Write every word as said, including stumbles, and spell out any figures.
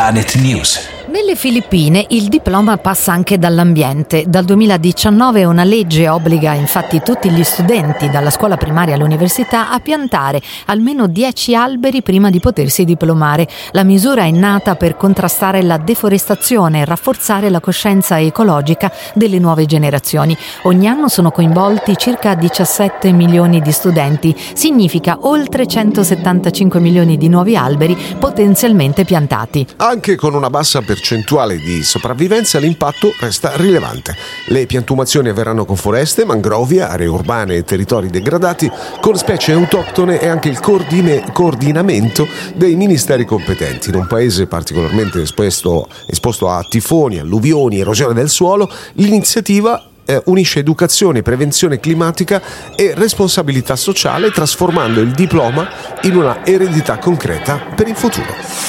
Planet News. Nelle Filippine il diploma passa anche dall'ambiente. Dal duemiladiciannove una legge obbliga infatti tutti gli studenti, dalla scuola primaria all'università, a piantare almeno dieci alberi prima di potersi diplomare. La misura è nata per contrastare la deforestazione e rafforzare la coscienza ecologica delle nuove generazioni. Ogni anno sono coinvolti circa diciassette milioni di studenti. Significa oltre centosettantacinque milioni di nuovi alberi potenzialmente piantati. Anche con una bassa percentuale di sopravvivenza l'impatto resta rilevante. Le piantumazioni avverranno con foreste, mangrovie, aree urbane e territori degradati, con specie autoctone e anche il coordine, coordinamento dei ministeri competenti. In un paese particolarmente esposto, esposto a tifoni, alluvioni, erosione del suolo, l'iniziativa eh, unisce educazione, prevenzione climatica e responsabilità sociale, trasformando il diploma in una eredità concreta per il futuro.